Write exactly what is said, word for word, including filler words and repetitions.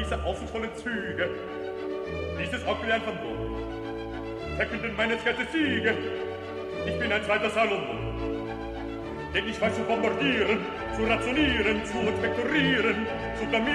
diese außenvollen Züge, dieses Auglein von Bonn, verkünden meine zweite Siege. Ich bin ein zweiter Salomo, denn ich weiß zu bombardieren, zu rationieren, zu inspektorieren, zu blamieren,